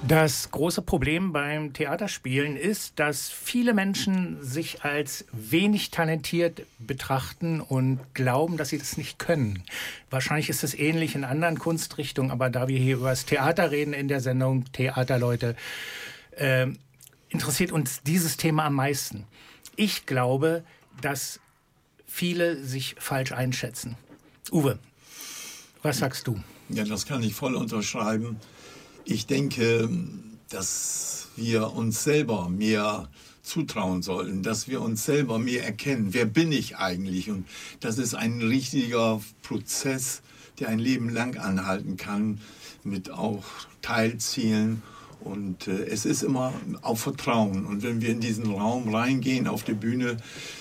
Das große Problem beim Theaterspielen ist, dass viele Menschen sich als wenig talentiert betrachten und glauben, dass sie das nicht können. Wahrscheinlich ist es ähnlich in anderen Kunstrichtungen, aber da wir hier über das Theater reden in der Sendung Theaterleute, interessiert uns dieses Thema am meisten. Ich glaube, dass viele sich falsch einschätzen. Uwe, was sagst du? Ja, das kann ich voll unterschreiben. Ich denke, dass wir uns selber mehr zutrauen sollten, dass wir uns selber mehr erkennen. Wer bin ich eigentlich? Und das ist ein richtiger Prozess, der ein Leben lang anhalten kann, mit auch Teilzielen. Und es ist immer auf Vertrauen. Und wenn wir in diesen Raum reingehen, auf die Bühne,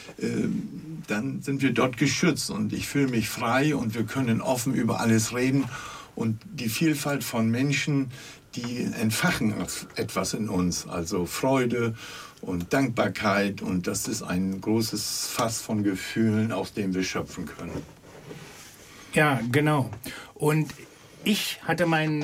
dann sind wir dort geschützt. Und ich fühle mich frei und wir können offen über alles reden. Und die Vielfalt von Menschen, die entfachen etwas in uns, also Freude und Dankbarkeit. Und das ist ein großes Fass von Gefühlen, aus dem wir schöpfen können. Ja, genau. Und ich hatte mein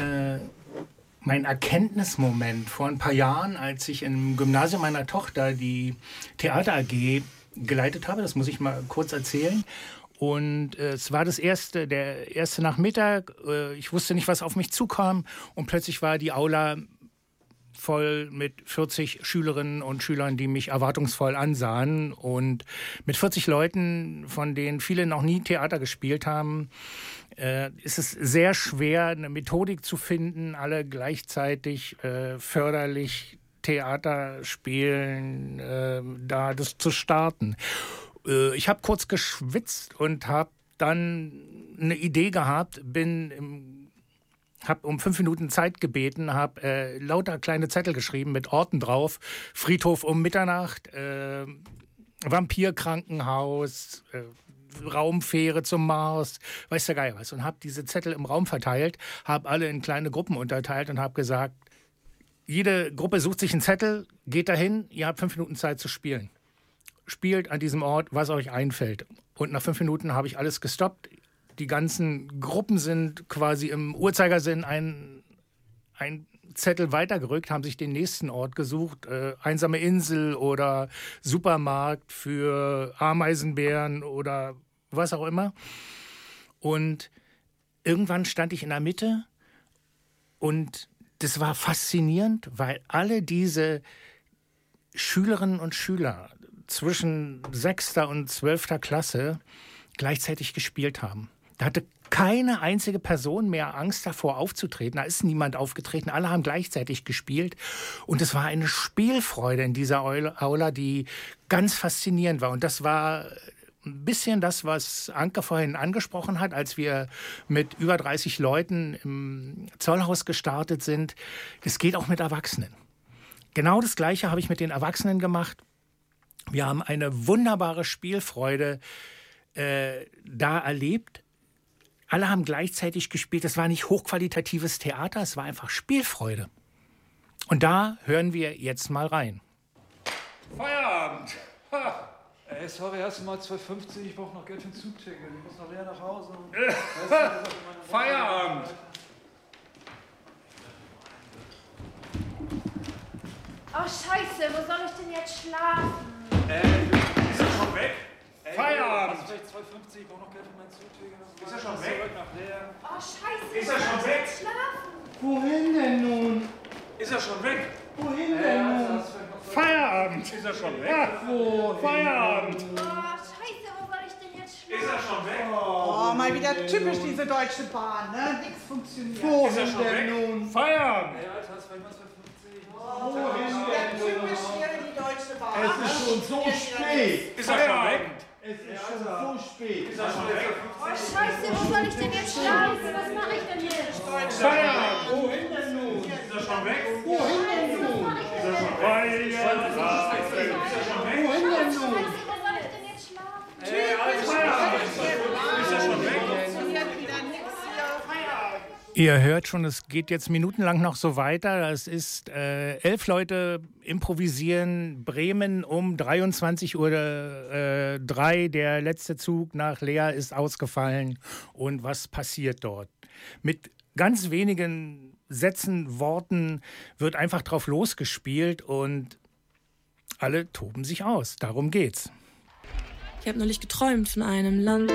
Erkenntnismoment vor ein paar Jahren, als ich im Gymnasium meiner Tochter die Theater AG geleitet habe. Das muss ich mal kurz erzählen. Und es war der erste Nachmittag. Ich wusste nicht, was auf mich zukam. Und plötzlich war die Aula voll mit 40 Schülerinnen und Schülern, die mich erwartungsvoll ansahen. Und mit 40 Leuten, von denen viele noch nie Theater gespielt haben, ist es sehr schwer, eine Methodik zu finden, alle gleichzeitig förderlich Theater spielen, da das zu starten. Ich habe kurz geschwitzt und habe dann eine Idee gehabt, habe um 5 Minuten Zeit gebeten, habe lauter kleine Zettel geschrieben mit Orten drauf, Friedhof um Mitternacht, Vampirkrankenhaus, Raumfähre zum Mars, weiß der Geier was. Und habe diese Zettel im Raum verteilt, habe alle in kleine Gruppen unterteilt und habe gesagt, jede Gruppe sucht sich einen Zettel, geht dahin, ihr habt 5 Minuten Zeit zu spielen. Spielt an diesem Ort, was euch einfällt. Und nach 5 Minuten habe ich alles gestoppt. Die ganzen Gruppen sind quasi im Uhrzeigersinn ein Zettel weitergerückt, haben sich den nächsten Ort gesucht. Einsame Insel oder Supermarkt für Ameisenbären oder was auch immer. Und irgendwann stand ich in der Mitte und das war faszinierend, weil alle diese Schülerinnen und Schüler zwischen 6. und 12. Klasse gleichzeitig gespielt haben. Da hatte keine einzige Person mehr Angst davor aufzutreten. Da ist niemand aufgetreten. Alle haben gleichzeitig gespielt. Und es war eine Spielfreude in dieser Aula, die ganz faszinierend war. Und das war ein bisschen das, was Anke vorhin angesprochen hat, als wir mit über 30 Leuten im Zollhaus gestartet sind. Das geht auch mit Erwachsenen. Genau das Gleiche habe ich mit den Erwachsenen gemacht. Wir haben eine wunderbare Spielfreude da erlebt. Alle haben gleichzeitig gespielt. Das war nicht hochqualitatives Theater, es war einfach Spielfreude. Und da hören wir jetzt mal rein. Feierabend! Ha. Ey, sorry, hast du mal 2,50? Ich brauche noch Geld für ein Zugticket. Ich muss noch leer nach Hause. Feierabend! Oh, Scheiße, wo soll ich denn jetzt schlafen? Ist er schon weg? Feierabend! Hast du vielleicht 2,50? Ich brauche noch Geld für mein Zugticket. Ist er schon weg? Zurück nach leer. Oh, Scheiße, Ist er schon weg? Schlafen. Wohin denn nun? Ist er schon weg? Wohin denn nun? Feierabend! Ist er schon weg? Ach, wo? Feierabend! Oh, Scheiße, wo soll ich denn jetzt schlafen? Ist er schon weg? Oh, mal wieder typisch diese Deutsche Bahn, ne? Nichts funktioniert. Ist er schon weg? Nun? Feierabend! Ey, Alter, hast du vielleicht mal 2,50? Ja, typisch hier die Deutsche Bahn. Es ist schon so spät. Ist er schon weg? Es ist schon so spät. Ist er schon weg? Oh, Scheiße, wo soll ich denn jetzt schlafen? Was mache ich denn hier? Feierabend! Wohin denn nun? Ist er schon weg? Wohin denn nun? Feierabend! Ist er schon weg? Wohin denn nun? Scheiße, wo soll ich denn jetzt schlafen? Ey, Alter, ist er schon weg? Funktioniert wieder nix hier. Ihr hört schon, es geht jetzt minutenlang noch so weiter. Das ist 11 Leute improvisieren. Bremen um 23:03 Uhr. Der letzte Zug nach Leer ist ausgefallen. Und was passiert dort? Mit ganz wenigen Sätzen, Worten wird einfach drauf losgespielt und alle toben sich aus. Darum geht's. Ich habe neulich geträumt von einem Land.